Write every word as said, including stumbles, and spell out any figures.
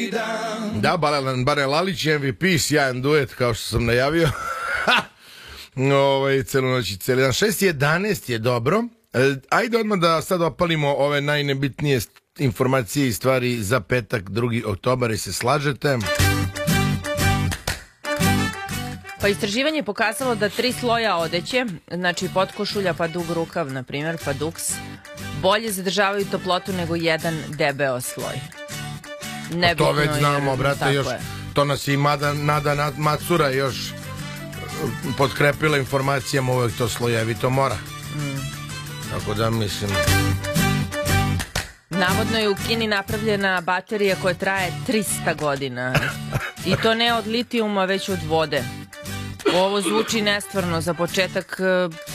Da, Bare Lalić i M V P, sjajan duet, kao što sam najavio. Ovaj, celu noć i cijeli dan. šest jedanaest je dobro. Ajde odmah da sad opalimo ove najnebitnije informacije i stvari za petak, drugi oktobar, i se slažete? Pa istraživanje je pokazalo da tri sloja odeće, znači potkošulja pa dug rukav, na primjer, pa duks, bolje zadržavaju toplotu nego jedan debeo sloj. Nebitno, to već znamo, jer, brate, još, je. to nas i Mada, Nada Macura još potkrepila informacijama, uvek to slojevito mora. Mm. Tako da mislim... Navodno je u Kini napravljena baterija koja traje trista godina. I to ne od litijuma, već od vode. Ovo zvuči nestvarno. Za početak